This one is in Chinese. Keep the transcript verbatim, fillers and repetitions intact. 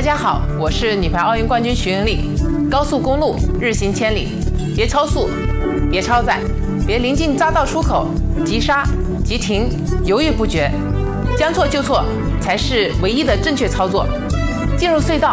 家好，我是女排奥运冠军徐云丽。高速公路日行千里，别超速，别超载，别临近匝道出口急刹、急停，犹豫不决，将错就错才是唯一的正确操作。进入隧道